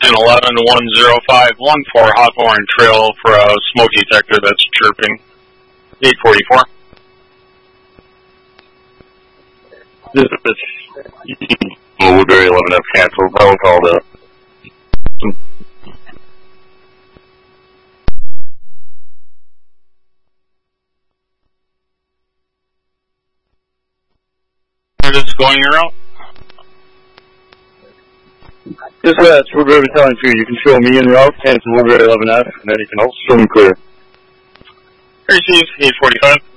11-10514 Hawthorne Trail for a smoke detector that's chirping. 844. This is Woodbury 11F canceled. I will call the. It's going your route. Dispatch, Woodbury Battalion 2. You can show me en route, cancel Woodbury 11F, and then you can also show me clear. Received 845.